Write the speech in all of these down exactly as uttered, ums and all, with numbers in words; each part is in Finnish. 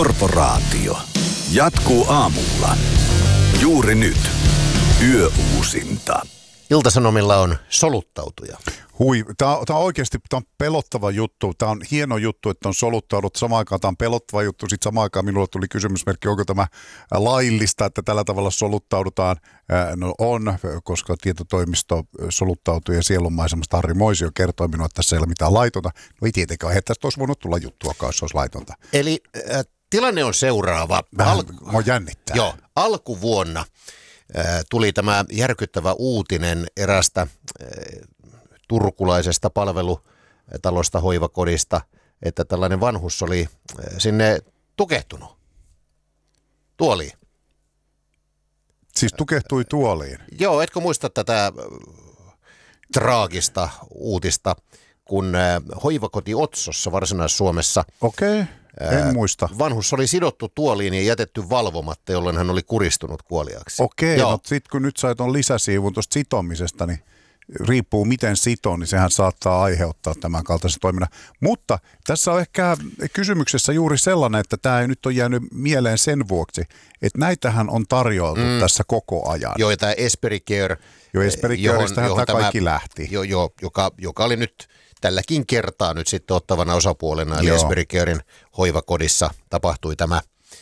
Korporaatio jatkuu aamulla. Juuri nyt. Yöuusinta. Ilta-Sanomilla on soluttautuja. Hui, tämä on, tämä on oikeasti tämä on pelottava juttu. Tämä on hieno juttu, että on soluttaudut. Samaan aikaan tämä on pelottava juttu. Sitten samaan aikaan minulle tuli kysymysmerkki, onko tämä laillista, että tällä tavalla soluttaudutaan. No on, koska tietotoimisto soluttautui ja sielunmaisemasta Harri Moisio kertoi minulle, että tässä ei ole mitään laitonta. No ei tietenkään, että tästä olisi voinut tulla juttuakaan, jos olisi laitonta. Eli äh, tilanne on seuraava. Vähän Al- mua jännittää. Joo, alkuvuonna äh, tuli tämä järkyttävä uutinen erästä äh, turkulaisesta palvelutalosta, hoivakodista, että tällainen vanhus oli sinne tukehtunut tuoliin. Siis tukehtui tuoliin? Joo, etkö muista tätä traagista uutista, kun hoivakoti Otsossa Varsinais-Suomessa Okei, okay, en muista. Vanhus oli sidottu tuoliin ja jätetty valvomatta, jolloin hän oli kuristunut kuoliaaksi. Okei, okay, no sitten kun nyt sait on lisäsiivun tuosta sitomisesta, niin riippuu miten sitoo, niin sehän saattaa aiheuttaa tämän kaltaisen toiminnan. Mutta tässä on ehkä kysymyksessä juuri sellainen, että tämä ei nyt ole jäänyt mieleen sen vuoksi, että näitähän on tarjoiltu mm. tässä koko ajan. Joo, ja tämä Esperi Care, joo, Esperi Careistähän tämä kaikki tämä, lähti. Jo, jo, joka, joka oli nyt tälläkin kertaa nyt sitten ottavana osapuolena, eli Esperi Caren hoivakodissa tapahtui tämä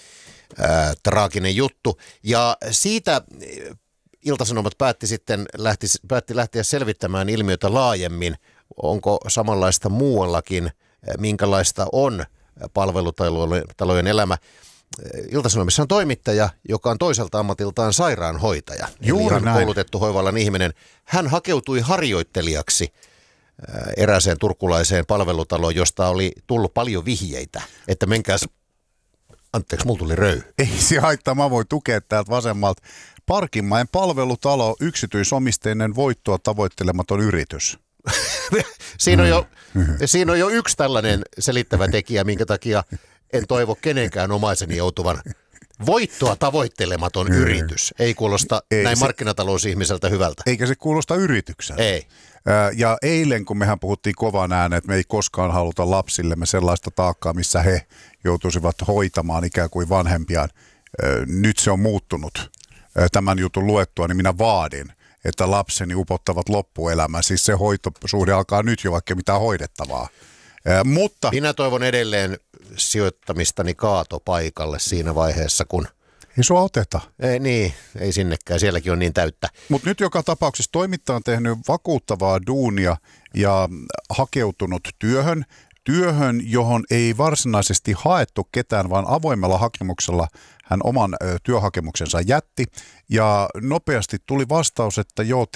ää, traaginen juttu. Ja siitä Ilta-Sanomat päätti sitten lähti, päätti lähteä selvittämään ilmiötä laajemmin. Onko samanlaista muuallakin, minkälaista on palvelutalojen elämä. Ilta-Sanomissa on toimittaja, joka on toiselta ammatiltaan sairaanhoitaja. Juuri eli näin. Koulutettu hoivallan ihminen. Hän hakeutui harjoittelijaksi erääseen turkulaiseen palvelutaloon, josta oli tullut paljon vihjeitä, että menkääs. Anteeksi, mulla tuli röy. Ei se haittaa, mä voin tukea täältä vasemmalta. Parkinmäen palvelutalo, yksityisomisteinen voittoa tavoittelematon yritys. siinä, on jo, siinä on jo yksi tällainen selittävä tekijä, minkä takia en toivo kenenkään omaiseni joutuvan. Voittoa tavoittelematon mm. yritys. Ei kuulosta ei näin se, markkinatalousihmiseltä hyvältä. Eikä se kuulosta yritykseltä. Ei. Ja eilen, kun mehän puhuttiin kovaan ääneen, että me ei koskaan haluta lapsillemme sellaista taakkaa, missä he joutuisivat hoitamaan ikään kuin vanhempiaan. Nyt se on muuttunut. Tämän jutun luettua, niin minä vaadin, että lapseni upottavat loppuelämän. Siis se hoitosuhde alkaa nyt jo, vaikka mitään hoidettavaa. Mutta minä toivon edelleen sijoittamistani kaatopaikalle siinä vaiheessa, kun ei sua oteta. Ei, niin, ei sinnekään. Sielläkin on niin täyttä. Mutta nyt joka tapauksessa toimittaja on tehnyt vakuuttavaa duunia ja hakeutunut työhön. Työhön, johon ei varsinaisesti haettu ketään, vaan avoimella hakemuksella hän oman ö, työhakemuksensa jätti. Ja nopeasti tuli vastaus, että joo,